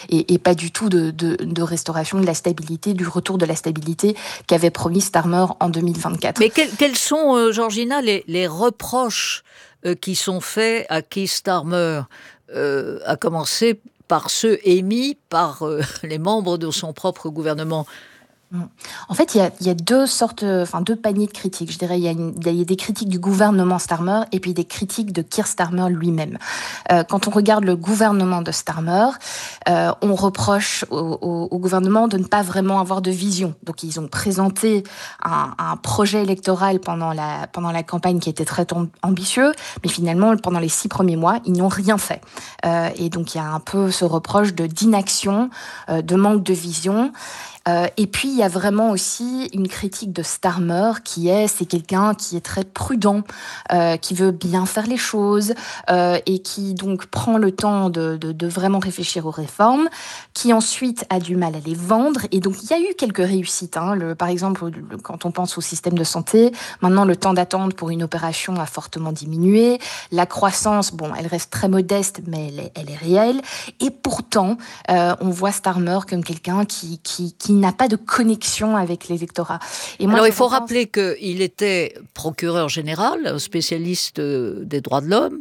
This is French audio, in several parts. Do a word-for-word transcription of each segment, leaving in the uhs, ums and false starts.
et, et pas du tout de, de, de restauration de la stabilité, du retour de la stabilité qu'avait promis Starmer en deux mille vingt-quatre. Mais quels, quels sont, euh, Georgina, les, les reproches euh, qui sont faits à Keir Starmer, euh, à commencer par ceux émis par euh, les membres de son propre gouvernement? En fait, il y a, il y a deux sortes, enfin deux paniers de critiques. Je dirais, il y, a une, il y a des critiques du gouvernement Starmer et puis des critiques de Keir Starmer lui-même. Euh, quand on regarde le gouvernement de Starmer, euh, on reproche au, au, au gouvernement de ne pas vraiment avoir de vision. Donc, ils ont présenté un, un projet électoral pendant la pendant la campagne qui était très ambitieux, mais finalement, pendant les six premiers mois, ils n'ont rien fait. Euh, et donc, il y a un peu ce reproche de d'inaction, euh, de manque de vision. Euh, et puis, il y a vraiment aussi une critique de Starmer qui est, c'est quelqu'un qui est très prudent, euh, qui veut bien faire les choses euh, et qui donc prend le temps de, de, de vraiment réfléchir aux réformes, qui ensuite a du mal à les vendre. Et donc, il y a eu quelques réussites. Hein. Le, par exemple, le, quand on pense au système de santé, maintenant, le temps d'attente pour une opération a fortement diminué. La croissance, bon, elle reste très modeste, mais elle est, elle est réelle. Et pourtant, euh, on voit Starmer comme quelqu'un qui, qui, qui n'a pas de connexion avec l'électorat. Et moi, Alors, il faut pense... rappeler qu'il était procureur général, spécialiste des droits de l'homme,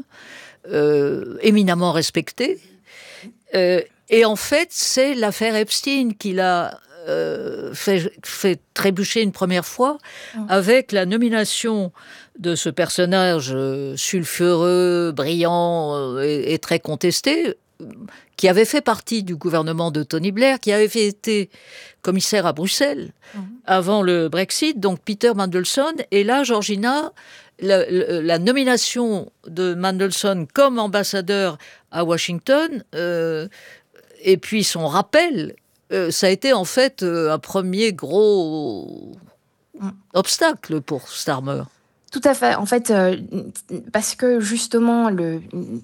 euh, éminemment respecté. Euh, et en fait, c'est l'affaire Epstein qui l'a euh, fait, fait trébucher une première fois mmh. avec la nomination de ce personnage sulfureux, brillant et, et très contesté, qui avait fait partie du gouvernement de Tony Blair, qui avait été commissaire à Bruxelles mmh. avant le Brexit, donc Peter Mandelson. Et là, Georgina, la, la, la nomination de Mandelson comme ambassadeur à Washington, euh, et puis son rappel, euh, ça a été en fait euh, un premier gros mmh. obstacle pour Starmer. Tout à fait. En fait, euh, parce que justement, le,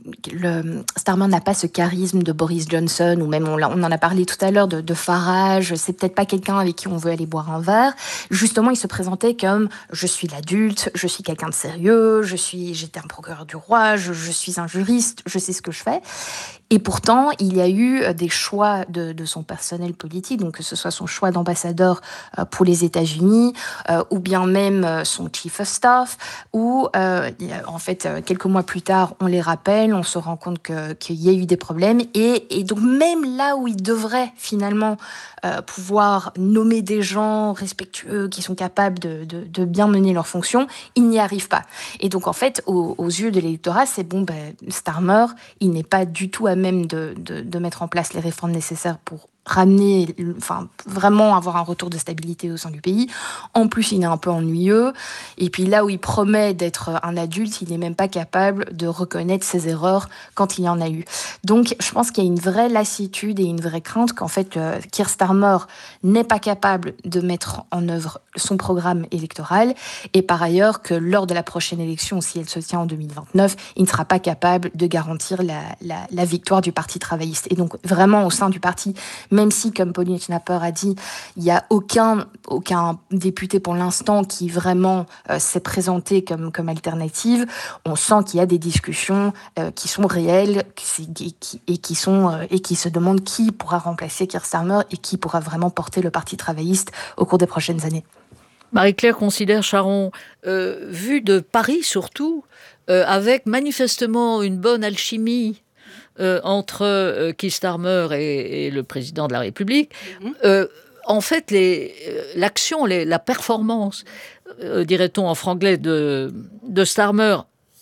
le Starmer n'a pas ce charisme de Boris Johnson, ou même on, on en a parlé tout à l'heure de, de Farage. C'est peut-être pas quelqu'un avec qui on veut aller boire un verre. Justement, il se présentait comme je suis l'adulte, je suis quelqu'un de sérieux, je suis, j'étais un procureur du roi, je, je suis un juriste, je sais ce que je fais. Et pourtant, il y a eu des choix de, de son personnel politique, donc que ce soit son choix d'ambassadeur pour les États-Unis, euh, ou bien même son chief of staff, où, euh, en fait, quelques mois plus tard, on les rappelle, on se rend compte que, qu'il y a eu des problèmes. Et, et donc, même là où il devrait finalement euh, pouvoir nommer des gens respectueux, qui sont capables de, de, de bien mener leurs fonctions, il n'y arrive pas. Et donc, en fait, aux, aux yeux de l'électorat, c'est bon, ben, Starmer, il n'est pas du tout à même de, de, de mettre en place les réformes nécessaires pour ramener, enfin, vraiment avoir un retour de stabilité au sein du pays. En plus, il est un peu ennuyeux. Et puis là où il promet d'être un adulte, il n'est même pas capable de reconnaître ses erreurs quand il y en a eu. Donc, je pense qu'il y a une vraie lassitude et une vraie crainte qu'en fait, euh, Keir Starmer n'est pas capable de mettre en œuvre son programme électoral. Et par ailleurs, que lors de la prochaine élection, si elle se tient en deux mille vingt-neuf, il ne sera pas capable de garantir la, la, la victoire du Parti travailliste. Et donc, vraiment, au sein du parti, même si, comme Pauline Schnapper a dit, il n'y a aucun, aucun député pour l'instant qui vraiment euh, s'est présenté comme, comme alternative, on sent qu'il y a des discussions euh, qui sont réelles et qui, et, qui sont, euh, et qui se demandent qui pourra remplacer Keir Starmer et qui pourra vraiment porter le Parti travailliste au cours des prochaines années. Marie-Claire considère, Charon, euh, vu de Paris surtout, euh, avec manifestement une bonne alchimie Euh, entre euh, Keir Starmer et, et le président de la République, mm-hmm. euh, en fait, les, l'action, les, la performance, euh, dirait-on en franglais, de, de Starmer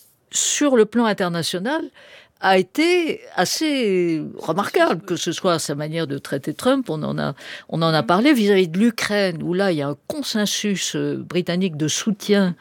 sur le plan international a été assez remarquable, que ce soit sa manière de traiter Trump, on en a, on en a parlé, vis-à-vis de l'Ukraine, où là, il y a un consensus euh, britannique de soutien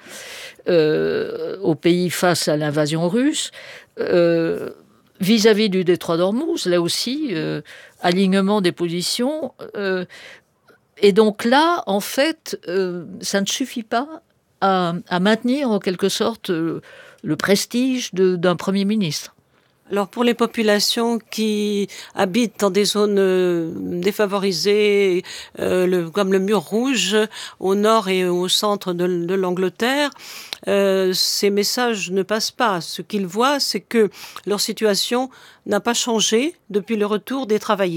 euh, au pays face à l'invasion russe. Euh, Vis-à-vis du détroit d'Ormuz, là aussi, euh, alignement des positions. Euh, et donc là, en fait, euh, ça ne suffit pas à, à maintenir en quelque sorte euh, le prestige de, d'un Premier ministre. Alors pour les populations qui habitent dans des zones euh, défavorisées, euh, le, comme le mur rouge, au nord et au centre de, de l'Angleterre, euh, ces messages ne passent pas. Ce qu'ils voient, c'est que leur situation n'a pas changé depuis le retour des travaillistes.